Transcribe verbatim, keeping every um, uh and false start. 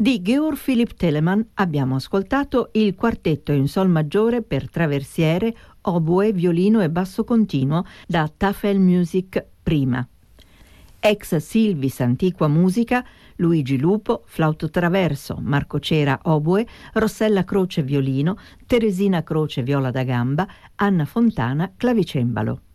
Di Georg Philipp Telemann abbiamo ascoltato il quartetto in sol maggiore per traversiere, oboe, violino e basso continuo da Tafelmusik prima. Ex Silvis Antiqua Musica, Luigi Lupo, flauto traverso, Marco Cera oboe, Rossella Croce violino, Teresina Croce viola da gamba, Anna Fontana clavicembalo.